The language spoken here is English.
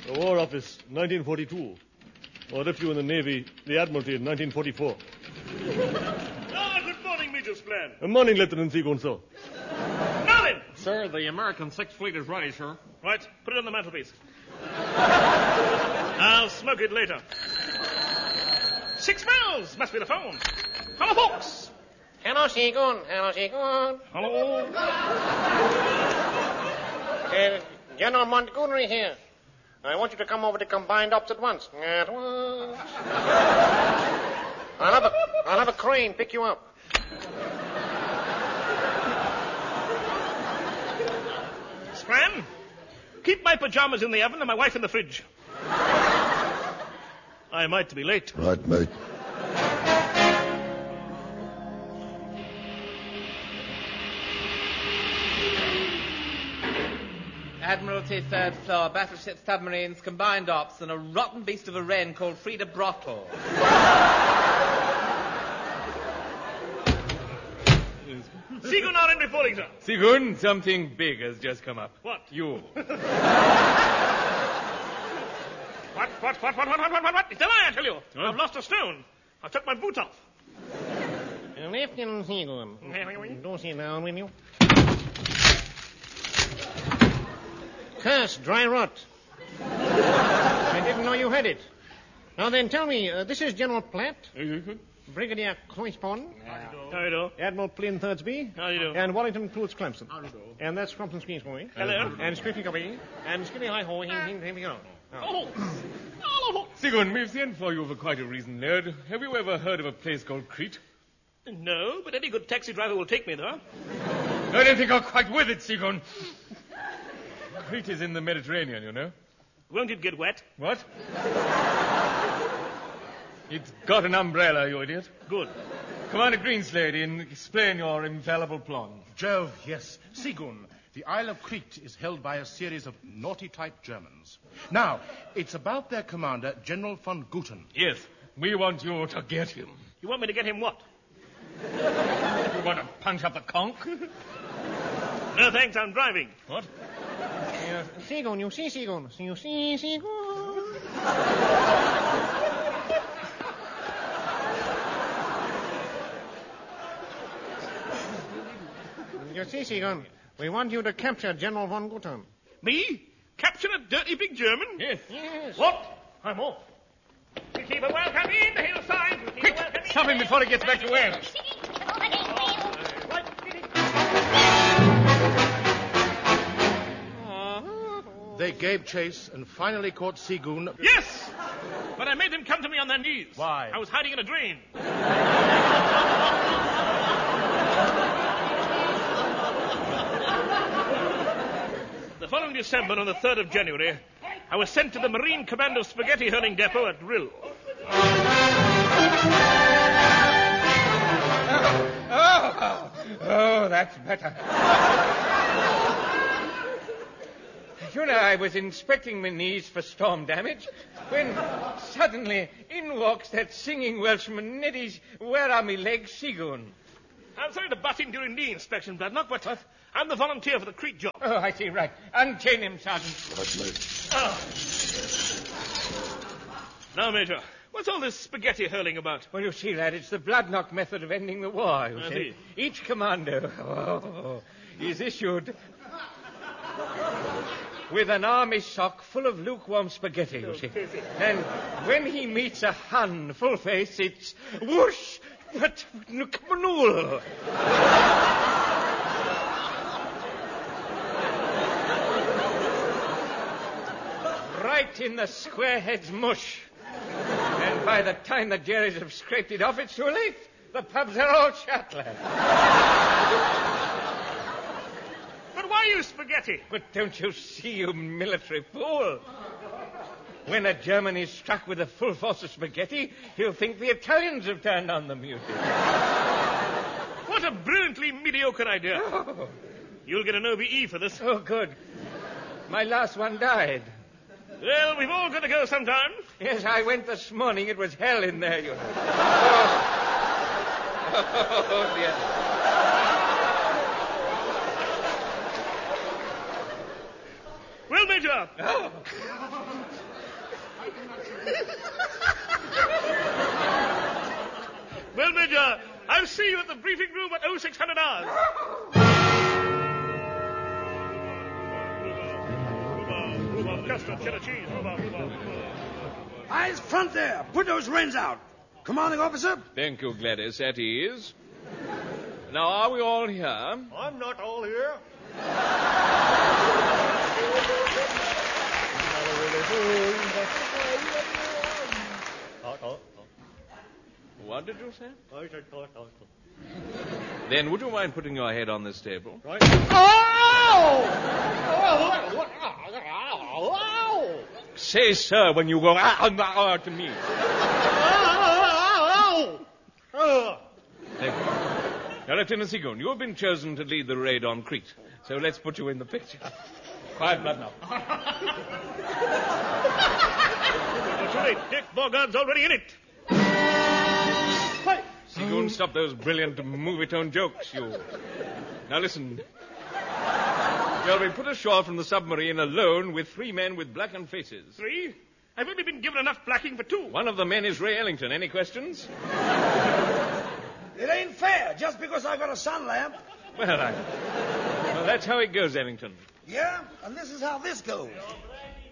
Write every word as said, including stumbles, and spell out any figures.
The War Office, nineteen forty-two. Or if you were in the Navy, the Admiralty in nineteen forty-four. Ah, good morning, Major Splan. Good morning, Lieutenant Seagoon, sir. Now then. Sir, the American Sixth Fleet is ready, sir. Right, put it on the mantelpiece. I'll smoke it later. Six bells must be the phone. Hello, folks. Hello, Seagoon. Hello, Seagoon. Hello. Uh, General Montgomery here. I want you to come over to Combined Ops at once. At once. I'll have a, I'll have a crane pick you up. Splan, keep my pajamas in the oven and my wife in the fridge. I might be late. Right, mate. Admiralty, third floor, battleship, submarines, combined ops, and a rotten beast of a wren called Frida Brottle. Seagoon are in reporting, sir. Seagoon, something big has just come up. What? You. What, what, what, what, what, what, what, what? It's a lie, I tell you. Huh? I've lost a stone. I took my boot off. Lieutenant Seagoon, do sit down, will you? Curse, dry rot. I didn't know you had it. Now then, tell me, uh, this is General Platt, Brigadier Cloyspon, How do you do? Admiral Flynn Thirdsby, How do you do? and Wellington Clouds Clemson. And that's Crumpton Skeensboy. Hello. And Scriffy Copy. And Skippy High Ho, hing, hing, hing, hing, hing. Oh. Oh. Seagoon, we've sent for you for quite a reason, lad. Have you ever heard of a place called Crete? No, but any good taxi driver will take me there. I don't think you're quite with it, Seagoon. Crete is in the Mediterranean, you know. Won't it get wet? What? It's got an umbrella, you idiot. Good. Commander Greenslade, and explain your infallible plan. Jove, yes. Seagoon, the Isle of Crete is held by a series of naughty-type Germans. Now, it's about their commander, General von Guten. Yes, we want you to get him. You want me to get him what? You want to punch up the conch? No, thanks, I'm driving. What? Uh, Seagoon, you see Seagoon. You see Seagoon. You see, Seagoon, we want you to capture General von Guten. Me? Capture a dirty big German? Yes. Yes. What? I'm off. We keep a welcome in the hillside. We keep Quick, a welcome in. stop him before he gets back to Wales. They gave chase and finally caught Seagoon. Yes! But I made them come to me on their knees. Why? I was hiding in a drain. The following December, on the third of January, I was sent to the Marine Commando Spaghetti Hurling Depot at Rill. Oh, oh, that's better. You know, I was inspecting my knees for storm damage when suddenly in walks that singing Welshman, Neddy's, where are me legs, Seagoon? I'm sorry to butt in during knee inspection, Bladnock, but what? I'm the volunteer for the Crete job. Oh, I see, right. Unchain him, Sergeant. Right, mate. Oh. Now, Major, what's all this spaghetti hurling about? Well, you see, lad, it's the blood-knock method of ending the war, you I see. see. Each commando oh, is issued with an army sock full of lukewarm spaghetti, you see. And when he meets a Hun full face, it's whoosh, but Kmanul. Right in the squarehead's mush. And by the time the Jerrys have scraped it off, it's too late. The pubs are all shut, lad. But why use spaghetti? But don't you see, you military fool? When a German is struck with a full force of spaghetti, he'll think the Italians have turned on the music. What a brilliantly mediocre idea. Oh, You'll get an O B E for this. oh, good. My last one died. Well, we've all got to go sometime. Yes, I went this morning. It was hell in there, you know. Oh, oh dear. Well, Major! Oh. Well, Major, I'll see you at the briefing room at oh six hundred hours. Rhubarb, rhubarb, custard, cheddar cheese, rhubarb, rhubarb, rhubarb. Eyes front there. Put those wrens out. Commanding officer? Thank you, Gladys. At ease. Now, are we all here? I'm not all here. What did you say? I said, oh, oh, oh. Then would you mind putting your head on this table? Right. Say, sir, when you go ah, ah, ah, to me. Thank you. Now, Lieutenant Seagoon, you have been chosen to lead the raid on Crete, so let's put you in the picture. Quiet blood now. Not too late. Dick Borgard's already in it. Seagoon, stop those brilliant movie-tone jokes, you. Now, listen. Shall we put ashore from the submarine alone with three men with blackened faces? Three? I've only been given enough blacking for two. One of the men is Ray Ellington. Any questions? It ain't fair, just because I got a sun lamp. Well, I... Well, that's how it goes, Ellington. Yeah? And this is how this goes.